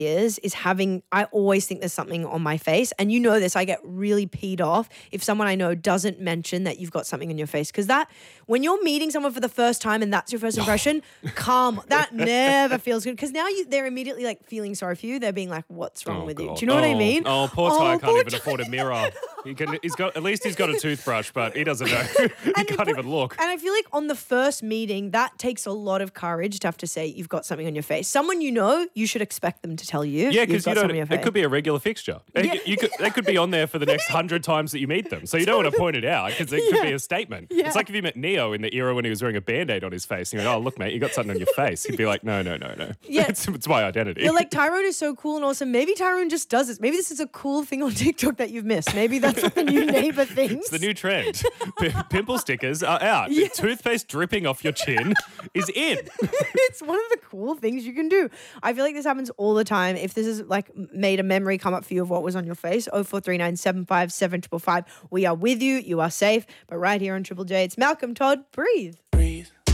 is having, I always think there's something on my face. And you know this, I get really peed off if someone I know doesn't mention that you've got something on your face. Because that, when you're meeting someone for the first time and that's your first impression, that never feels good. Because now they're immediately like feeling sorry for you. They're being like, what's wrong with you? Do you know what I mean? Oh, poor Ty can't even afford a mirror. At least he's got a toothbrush, but he doesn't know. He can't even look. And I feel like on the first meeting, that takes a lot of courage to have to say you've got something on your face. Someone you know, you should expect them to tell you. Yeah, because it could be a regular fixture. Yeah. They could be on there for the next 100 times that you meet them. So you don't want to point it out because it could be a statement. Yeah. It's like if you met Neo in the era when he was wearing a Band-Aid on his face. And you're like, oh, look, mate, you got something on your face. He'd be like, no. Yeah. It's my identity. You're like, Tyrone is so cool and awesome. Maybe Tyrone just does this. Maybe this is a cool thing on TikTok that you've missed. Maybe that's what the new neighbor thinks. It's the new trend. Pimple stickers are out. Yeah. Toothpaste dripping off your chin is in. It's one of the cool things you can do. I feel like this happens all the time. If this is like made a memory come up for you of what was on your face, 0439 757 555. We are with you. You are safe. But right here on Triple J, it's Malcolm Todd. Breathe.